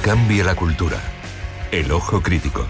cambie la cultura. El ojo crítico.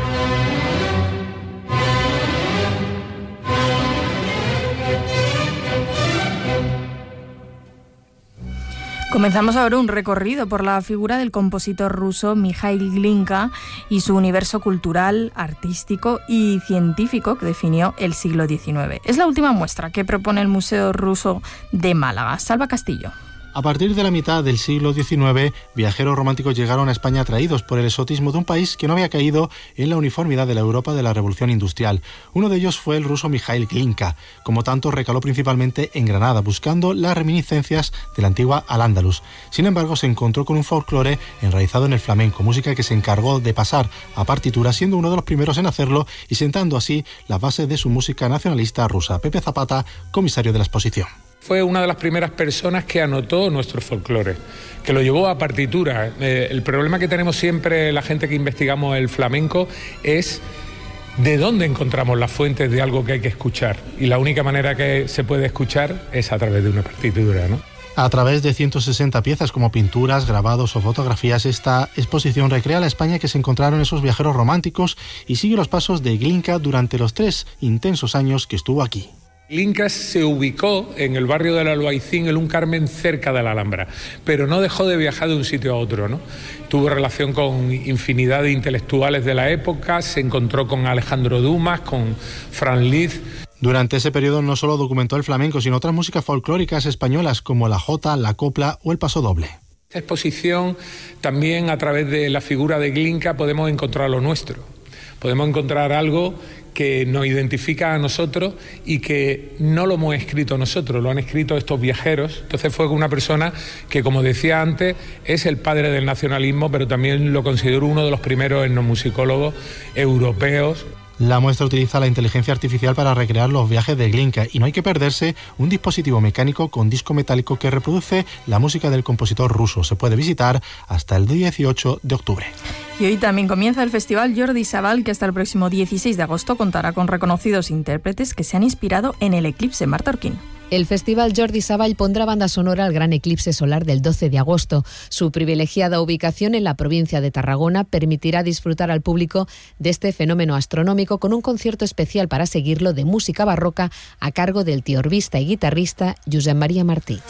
Comenzamos ahora un recorrido por la figura del compositor ruso Mikhail Glinka y su universo cultural, artístico y científico que definió el siglo XIX. Es la última muestra que propone el Museo Ruso de Málaga. Salva Castillo. A partir de la mitad del siglo XIX, viajeros románticos llegaron a España atraídos por el exotismo de un país que no había caído en la uniformidad de la Europa de la Revolución Industrial. Uno de ellos fue el ruso Mikhail Glinka. Como tanto, recaló principalmente en Granada, buscando las reminiscencias de la antigua Al-Ándalus. Sin embargo, se encontró con un folclore enraizado en el flamenco, música que se encargó de pasar a partitura, siendo uno de los primeros en hacerlo y sentando así las bases de su música nacionalista rusa. Pepe Zapata, comisario de la exposición. Fue una de las primeras personas que anotó nuestro folclore, que lo llevó a partitura. El problema que tenemos siempre la gente que investigamos el flamenco es de dónde encontramos las fuentes de algo que hay que escuchar. Y la única manera que se puede escuchar es a través de una partitura, ¿no? A través de 160 piezas como pinturas, grabados o fotografías, esta exposición recrea la España que se encontraron esos viajeros románticos y sigue los pasos de Glinka durante los 3 intensos años que estuvo aquí. Glinka se ubicó en el barrio del Albaicín, en un Carmen cerca de la Alhambra, pero no dejó de viajar de un sitio a otro, ¿no? Tuvo relación con infinidad de intelectuales de la época, se encontró con Alejandro Dumas, con Franz Liszt. Durante ese periodo no solo documentó el flamenco, sino otras músicas folclóricas españolas como la jota, la copla o el pasodoble. Esta exposición también, a través de la figura de Glinka, podemos encontrar lo nuestro. Podemos encontrar algo que nos identifica a nosotros y que no lo hemos escrito nosotros, lo han escrito estos viajeros. Entonces fue una persona que, como decía antes, es el padre del nacionalismo, pero también lo considero uno de los primeros etnomusicólogos europeos. La muestra utiliza la inteligencia artificial para recrear los viajes de Glinka y no hay que perderse un dispositivo mecánico con disco metálico que reproduce la música del compositor ruso. Se puede visitar hasta el 18 de octubre. Y hoy también comienza el Festival Jordi Savall, que hasta el próximo 16 de agosto contará con reconocidos intérpretes que se han inspirado en el eclipse. Marta Orquín. El Festival Jordi Savall pondrá banda sonora al gran eclipse solar del 12 de agosto. Su privilegiada ubicación en la provincia de Tarragona permitirá disfrutar al público de este fenómeno astronómico con un concierto especial para seguirlo de música barroca a cargo del tiorbista y guitarrista Josep María Martí.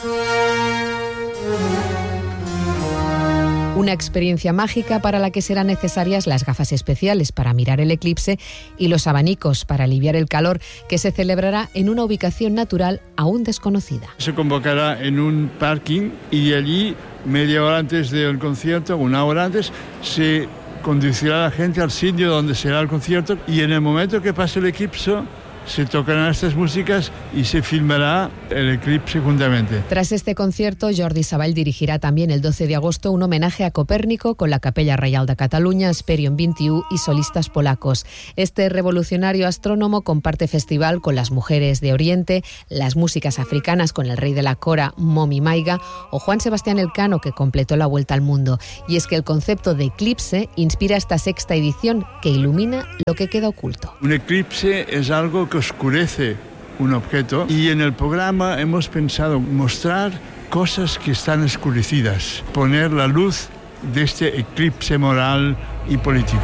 Una experiencia mágica para la que serán necesarias las gafas especiales para mirar el eclipse y los abanicos para aliviar el calor, que se celebrará en una ubicación natural aún desconocida. Se convocará en un parking y allí, media hora antes del concierto, una hora antes, se conducirá a la gente al sitio donde será el concierto y en el momento que pase el eclipse se tocarán estas músicas y se filmará el eclipse juntamente. Tras este concierto, Jordi Savall dirigirá también el 12 de agosto un homenaje a Copérnico con la Capella Reial de Cataluña, Esperion 21 y solistas polacos. Este revolucionario astrónomo comparte festival con las mujeres de Oriente, las músicas africanas con el rey de la cora, Momi Maiga, o Juan Sebastián Elcano, que completó la vuelta al mundo. Y es que el concepto de eclipse inspira esta 6ª edición que ilumina lo que queda oculto. Un eclipse es algo que oscurece un objeto y en el programa hemos pensado mostrar cosas que están oscurecidas, poner la luz de este eclipse moral y político.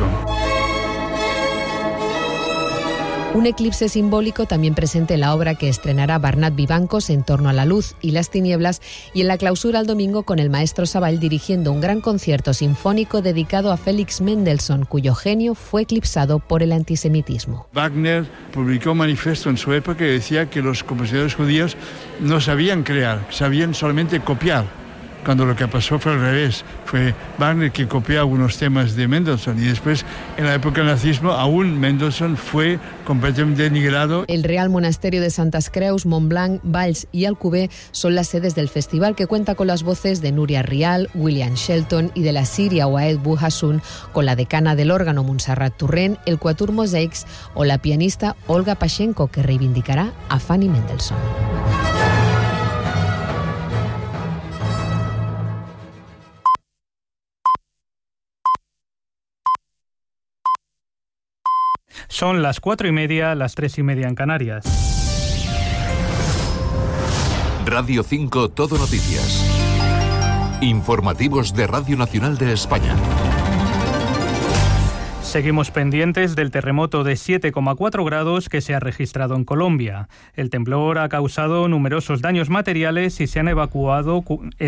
Un eclipse simbólico también presente en la obra que estrenará Bernat Vivancos, En torno a la luz y las tinieblas, y en la clausura el domingo con el maestro Savall dirigiendo un gran concierto sinfónico dedicado a Félix Mendelssohn, cuyo genio fue eclipsado por el antisemitismo. Wagner publicó un manifiesto en su época que decía que los compositores judíos no sabían crear, sabían solamente copiar. Cuando lo que pasó fue al revés, fue Wagner que copió algunos temas de Mendelssohn y después, en la época del nazismo, aún Mendelssohn fue completamente denigrado. El Real Monasterio de Santas Creus, Montblanc, Valls y Alcover son las sedes del festival, que cuenta con las voces de Núria Rial, William Shelton y de la Siria Waed Bouhassoun, con la decana del órgano Montserrat Turrent, el Quatuor Mosaics o la pianista Olga Pashenko, que reivindicará a Fanny Mendelssohn. Son las 4:30, las 3:30 en Canarias. Radio 5 Todo Noticias. Informativos de Radio Nacional de España. Seguimos pendientes del terremoto de 7,4 grados que se ha registrado en Colombia. El temblor ha causado numerosos daños materiales y se han evacuado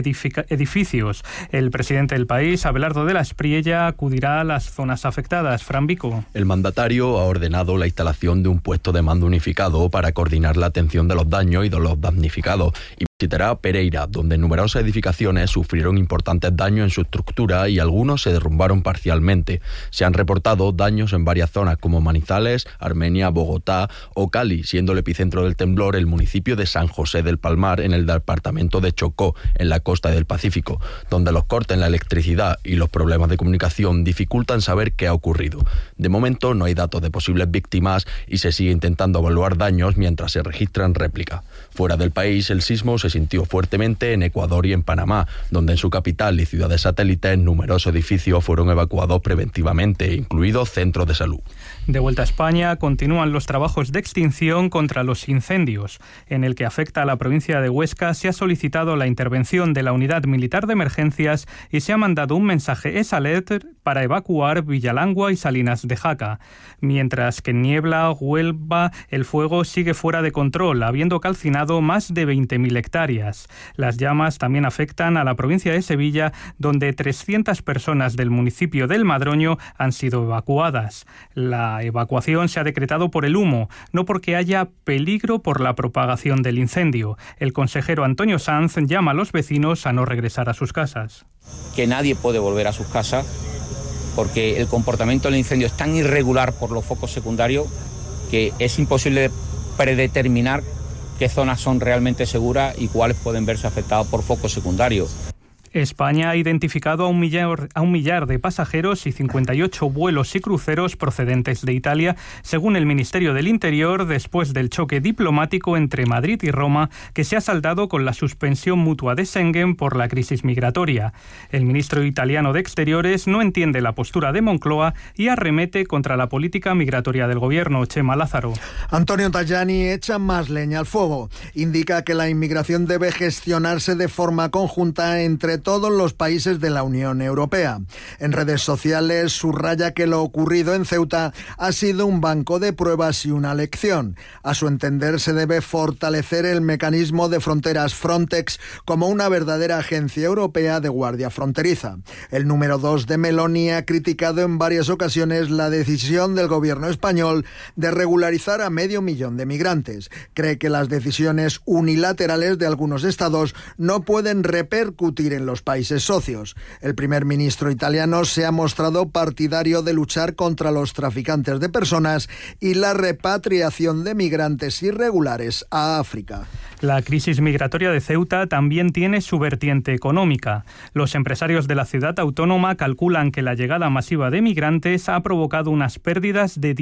edificios. El presidente del país, Abelardo de la Espriella, acudirá a las zonas afectadas. Fran Vico. El mandatario ha ordenado la instalación de un puesto de mando unificado para coordinar la atención de los daños y de los damnificados. Visitará Pereira, donde numerosas edificaciones sufrieron importantes daños en su estructura y algunos se derrumbaron parcialmente. Se han reportado daños en varias zonas como Manizales, Armenia, Bogotá o Cali, siendo el epicentro del temblor el municipio de San José del Palmar, en el departamento de Chocó, en la costa del Pacífico, donde los cortes en la electricidad y los problemas de comunicación dificultan saber qué ha ocurrido. De momento no hay datos de posibles víctimas y se sigue intentando evaluar daños mientras se registran réplicas. Fuera del país, el sismo se sintió fuertemente en Ecuador y en Panamá, donde en su capital y ciudades satélites numerosos edificios fueron evacuados preventivamente, incluidos centros de salud. De vuelta a España, continúan los trabajos de extinción contra los incendios. En el que afecta a la provincia de Huesca se ha solicitado la intervención de la Unidad Militar de Emergencias y se ha mandado un mensaje SOS para evacuar Villalangua y Salinas de Jaca. Mientras que en Niebla, Huelva, el fuego sigue fuera de control, habiendo calcinado más de 20.000 hectáreas. Las llamas también afectan a la provincia de Sevilla, donde 300 personas del municipio del Madroño han sido evacuadas. La evacuación se ha decretado por el humo, no porque haya peligro por la propagación del incendio. El consejero Antonio Sanz llama a los vecinos a no regresar a sus casas. Que nadie puede volver a sus casas porque el comportamiento del incendio es tan irregular por los focos secundarios que es imposible predeterminar qué zonas son realmente seguras y cuáles pueden verse afectadas por focos secundarios. España ha identificado a un millar de pasajeros y 58 vuelos y cruceros procedentes de Italia, según el Ministerio del Interior, después del choque diplomático entre Madrid y Roma, que se ha saldado con la suspensión mutua de Schengen por la crisis migratoria. El ministro italiano de Exteriores no entiende la postura de Moncloa y arremete contra la política migratoria del gobierno. Chema Lázaro. Antonio Tajani echa más leña al fuego. Indica que la inmigración debe gestionarse de forma conjunta entre todos los países de la Unión Europea. En redes sociales subraya que lo ocurrido en Ceuta ha sido un banco de pruebas y una lección. A su entender, se debe fortalecer el mecanismo de fronteras Frontex como una verdadera agencia europea de guardia fronteriza. El número 2 de Meloni ha criticado en varias ocasiones la decisión del gobierno español de regularizar a 500.000 de migrantes. Cree que las decisiones unilaterales de algunos estados no pueden repercutir en los países socios. El primer ministro italiano se ha mostrado partidario de luchar contra los traficantes de personas y la repatriación de migrantes irregulares a África. La crisis migratoria de Ceuta también tiene su vertiente económica. Los empresarios de la ciudad autónoma calculan que la llegada masiva de migrantes ha provocado unas pérdidas de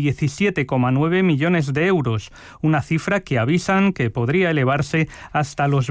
17,9 millones de euros, una cifra que avisan que podría elevarse hasta los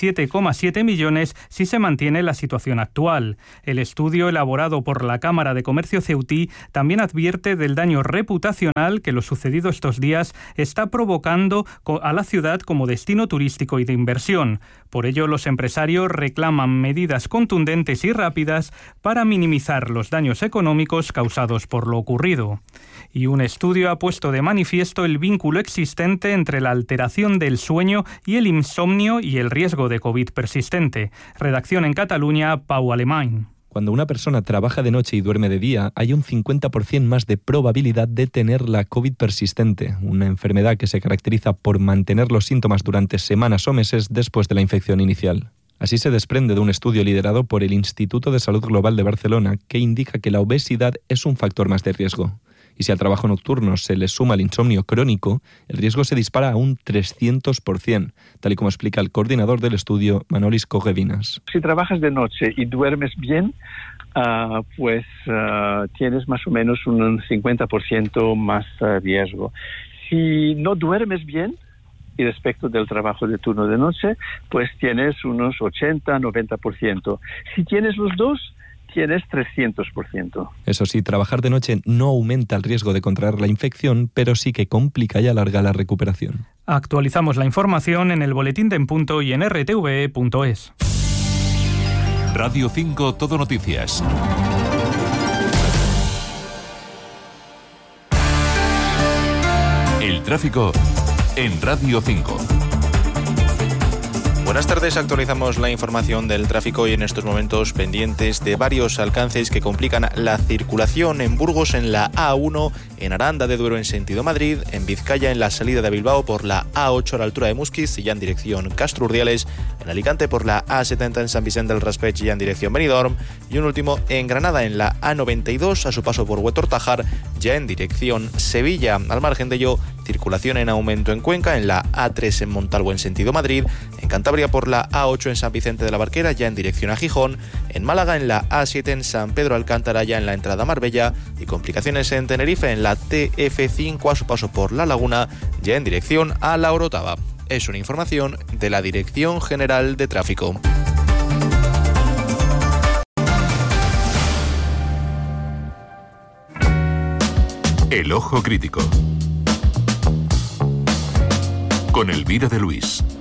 27,7 millones si se mantiene la situación actual. El estudio elaborado por la Cámara de Comercio ceutí también advierte del daño reputacional que lo sucedido estos días está provocando a la ciudad como destino turístico y de inversión. Por ello, los empresarios reclaman medidas contundentes y rápidas para minimizar los daños económicos causados por lo ocurrido. Y un estudio ha puesto de manifiesto el vínculo existente entre la alteración del sueño y el insomnio y el riesgo de COVID persistente. Redacción en Cataluña, Pau Alemany. Cuando una persona trabaja de noche y duerme de día, hay un 50% más de probabilidad de tener la COVID persistente, una enfermedad que se caracteriza por mantener los síntomas durante semanas o meses después de la infección inicial. Así se desprende de un estudio liderado por el Instituto de Salud Global de Barcelona, que indica que la obesidad es un factor más de riesgo. Y si al trabajo nocturno se le suma el insomnio crónico, el riesgo se dispara a un 300%, tal y como explica el coordinador del estudio, Manolis Cogevinas. Si trabajas de noche y duermes bien, tienes más o menos un 50% más riesgo. Si no duermes bien, y respecto del trabajo de turno de noche, pues tienes unos 80-90%. Si tienes los dos, tienes 300%. Eso sí, trabajar de noche no aumenta el riesgo de contraer la infección, pero sí que complica y alarga la recuperación. Actualizamos la información en el Boletín de En Punto y en rtve.es. Radio 5 Todo Noticias. El tráfico en Radio 5. Buenas tardes, actualizamos la información del tráfico y en estos momentos pendientes de varios alcances que complican la circulación en Burgos en la A1, en Aranda de Duero en sentido Madrid, en Vizcaya en la salida de Bilbao por la A8 a la altura de Musquiz y ya en dirección Castro Urdiales, en Alicante por la A70 en San Vicente del Raspeig y ya en dirección Benidorm y un último en Granada en la A92 a su paso por Huetor-Tájar ya en dirección Sevilla. Al margen de ello, circulación en aumento en Cuenca, en la A3 en Montalvo en sentido Madrid, en Cantabria por la A8 en San Vicente de la Barquera ya en dirección a Gijón, en Málaga en la A7 en San Pedro Alcántara ya en la entrada a Marbella y complicaciones en Tenerife en la TF5 a su paso por La Laguna ya en dirección a La Orotava. Es una información de la Dirección General de Tráfico. El Ojo Crítico con Elvira de Luis.